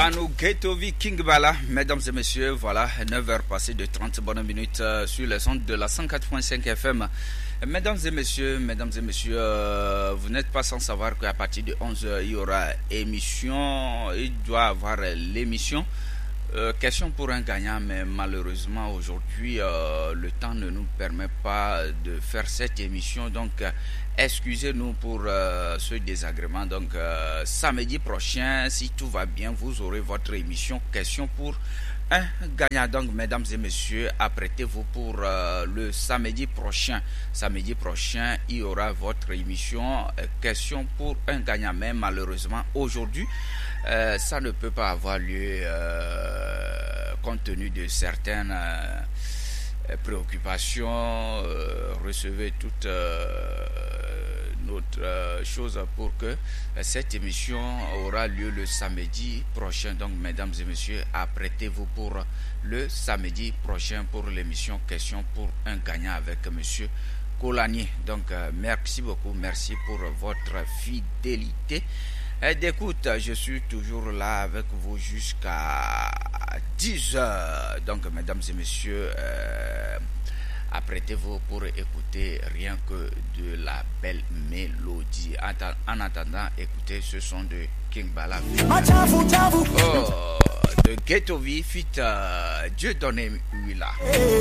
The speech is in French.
Manu Getovi King Bala, mesdames et messieurs, voilà, 9h passées de 30 bonnes minutes sur les ondes de la 104.5 FM. Mesdames et messieurs, vous n'êtes pas sans savoir qu'à partir de 11h, il y aura émission, il doit avoir l'émission. Question pour un gagnant, mais malheureusement aujourd'hui le temps ne nous permet pas de faire cette émission, donc excusez-nous pour ce désagrément. Donc samedi prochain, si tout va bien, vous aurez votre émission question pour un gagnant. Donc mesdames et messieurs, apprêtez-vous pour le samedi prochain. Samedi prochain, il y aura votre émission question pour un gagnant, mais malheureusement aujourd'hui ça ne peut pas avoir lieu compte tenu de certaines préoccupations. Recevez toute notre chose pour que cette émission aura lieu le samedi prochain. Donc mesdames et messieurs, apprêtez-vous pour le samedi prochain pour l'émission question pour un gagnant avec monsieur Colanier. Donc merci beaucoup, merci pour votre fidélité d'écoute. Je suis toujours là avec vous jusqu'à 10h. Donc mesdames et messieurs, apprêtez-vous pour écouter rien que de la belle mélodie. En attendant, écoutez ce son de King Bala de Ghetto V fit Dieu donné Willa.